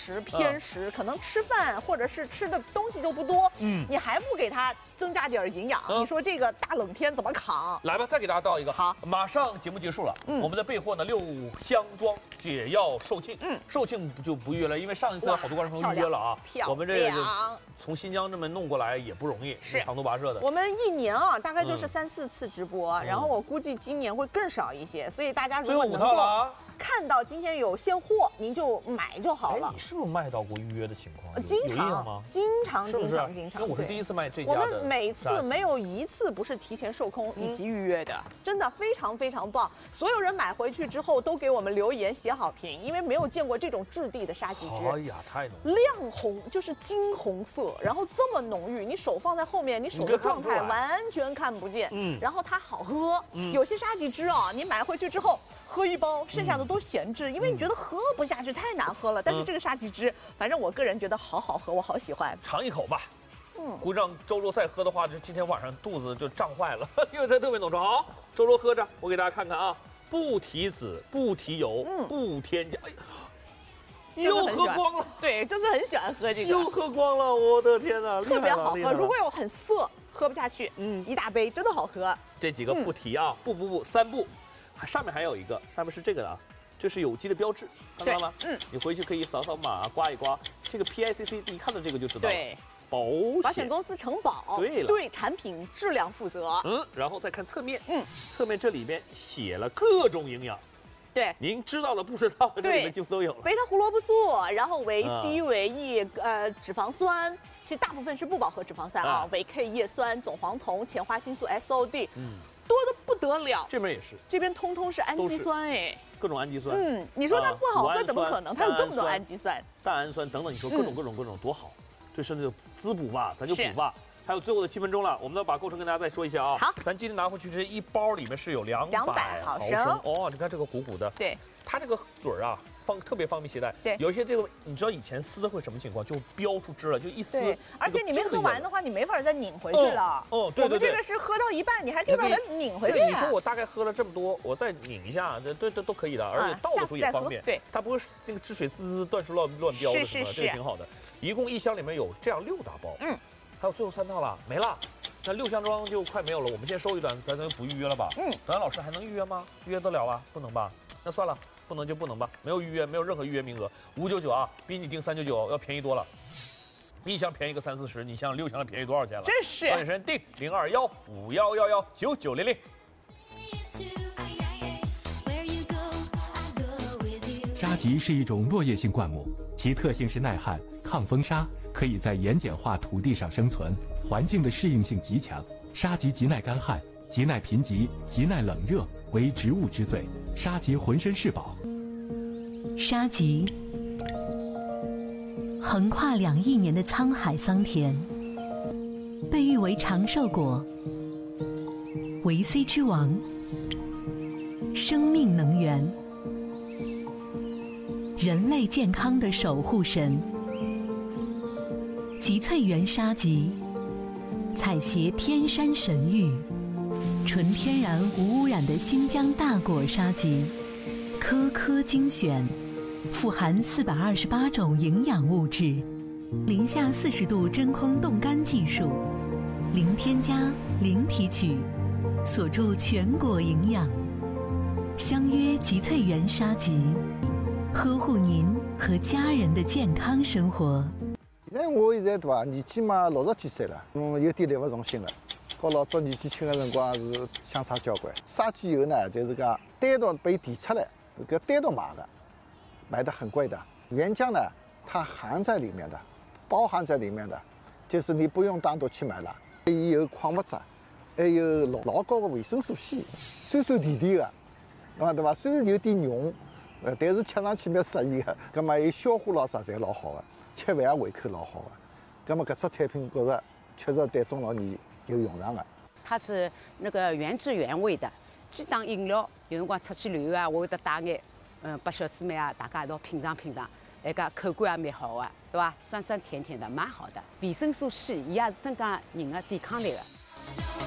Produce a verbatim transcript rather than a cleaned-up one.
食偏食，可能吃饭或者是吃的东西就不多，嗯，你还不给它增加点营养，你说这个大冷天怎么扛？ 来吧，再给大家倒一个。 好， 马上节目结束了，嗯，我们的备货呢六箱装解药售罄，嗯，售罄就不预约了，因为上一次好多观众朋友预约了啊，我们这个从新疆这么弄过来也不容易，是长途跋涉的。 我们一年啊，大概就是三四次直播，然后我估计今年会更少一些，所以大家如果能够看到今天有现货，您就买就好了。 你是不是卖到过预约的情况？ 经常吗？经常，经常，经常。 因为我是第一次卖这家的。我们每次没有一次不是提前售空以及预约的，真的非常非常棒。所有人买回去之后都给我们留言写好评，因为没有见过这种质地的沙棘汁。 哎呀，太浓！ 亮红就是金红色，然后这么浓郁，你手放在后面，你手的状态完全看不见。嗯。然后它好喝，有些沙棘汁啊，你买回去之后。喝一包，剩下的都闲置，因为你觉得喝不下去，太难喝了。但是这个沙棘汁，反正我个人觉得好好喝，我好喜欢。 尝一口吧，嗯，估计让周周再喝的话，就今天晚上肚子就胀坏了，因为它特别浓稠。好，周周喝着，我给大家看看啊，不提籽，不提油，嗯，不添加。哎呀，又喝光了。 对，就是很喜欢喝这个。 又喝光了，我的天哪， 特别好喝。如果有很涩，喝不下去，嗯，一大杯真的好喝。 这几个不提啊，不不不，三不。上面还有一个，上面是这个的啊，这是有机的标志，看到了吗？嗯，你回去可以扫扫码，刮一刮。这个 P I C C， 一看到这个就知道了。对，保险保险公司承保， 对了， 对产品质量负责。 嗯，然后再看侧面，嗯，侧面这里边写了各种营养。 对， 您知道的不知道的，这里面就都有了。 贝塔胡萝卜素，然后维 C、维 E， 呃，脂肪酸，其实大部分是不饱和脂肪酸啊，维 K 叶酸、总黄酮、前花青素 S O D， 嗯。多的不得了， 这边也是， 这边通通是氨基酸哎， 各种氨基酸。 嗯，你说它不好喝怎么可能？它有这么多氨基酸、 蛋氨酸等等，你说各种各种各种多好，对身体滋补吧，咱就补吧。还有最后的七分钟了，我们要把构成跟大家再说一下啊。 好， 咱今天拿回去这一包里面是有两百毫升哦，你看这个鼓鼓的， 对， 它这个嘴儿啊。方特别方便携带， 对， 有一些这个你知道以前撕的会什么情况，就飙出汁了，就一撕， 对，而且你没喝完的话，你没法再拧回去了。 哦，对对对， 我们这个是喝到一半，你还可以把它拧回去。 你说我大概喝了这么多，我再拧一下，这这这都可以的，而且倒的时候也方便。 对， 它不会这个汁水滋滋断出乱乱飙的什么的，这个挺好的。一共一箱里面有这样六大包，嗯，还有最后三套了，没了。那六箱装就快没有了，我们先收一段，咱咱就不预约了吧？嗯，导演老师还能预约吗？预约得了啊？不能吧？那算了。不能就不能吧，没有预约，没有任何预约名额，五九九啊，比你订三九九要便宜多了，一箱便宜个三四十，你想想六箱的便宜多少钱了？ 真是！ 抓紧时间订零二幺五幺幺幺九九零零。 沙棘是一种落叶性灌木，其特性是耐旱、抗风沙，可以在盐碱化土地上生存，环境的适应性极强。沙棘极耐干旱，极耐贫瘠，极耐冷热，为植物之最。沙棘浑身是宝。 沙棘横跨两亿年的沧海桑田，被誉为长寿果、维 C 之王、生命能源、人类健康的守护神。集萃园沙棘，采撷天山神玉，纯天然无污染的新疆大果沙棘，颗颗精选，富含四百二十八种营养物质，零下四十度真空冻干技术，零添加、零提取，锁住全果营养。相约集萃园沙棘，呵护您和家人的健康生活。 现在我现在对伐，年纪嘛六十几岁了，嗯，有点力不从心了。和老早年纪轻的辰光是相差交关。沙棘油呢，就是讲单独被提出来，搿单独买的，买的很贵的。原浆呢，它含在里面的，包含在里面的，就是你不用单独去买了。有矿物质，还有老老高的维生素 C， 酸酸甜甜的，啊对伐？虽然有点浓，呃，但是吃上去蛮适宜的。葛末有消化老啥侪老好的，吃饭也胃口老好的。葛末搿只产品觉着确实对中老年有用场的。 它是那个原汁原味的，既当饮料，有辰光出去旅游啊，我会得带眼，嗯，把小姊妹啊，大家一道品尝品尝，那个口感也蛮好的，对吧？酸酸甜甜的，蛮好的。维生素 C， 伊也是增加人的抵抗力的。